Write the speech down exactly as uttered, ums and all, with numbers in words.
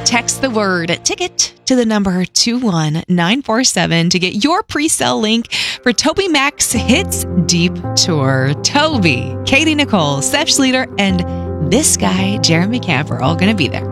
text the word ticket to the number two one nine four seven to get your pre-sale link for TobyMac's Hits Deep Tour. Toby, Katie Nicole, Seth Schlueter, and this guy, Jeremy Camp, are all going to be there.